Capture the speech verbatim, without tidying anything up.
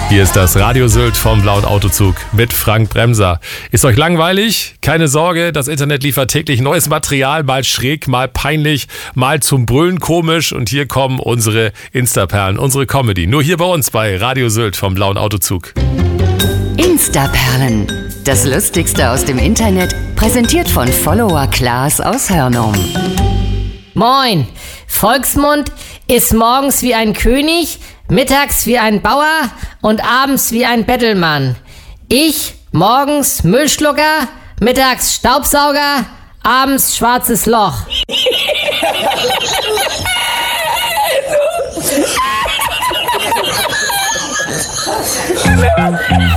Hier ist das Radio Sylt vom Blauen Autozug mit Frank Bremser. Ist euch langweilig? Keine Sorge, das Internet liefert täglich neues Material, mal schräg, mal peinlich, mal zum Brüllen komisch. Und hier kommen unsere Instaperlen, unsere Comedy. Nur hier bei uns bei Radio Sylt vom Blauen Autozug. Instaperlen, das Lustigste aus dem Internet, präsentiert von Follower Klaas aus Hörnum. Moin, Volksmund ist morgens wie ein König, mittags wie ein Bauer und abends wie ein Bettelmann. Ich morgens Müllschlucker, mittags Staubsauger, abends schwarzes Loch.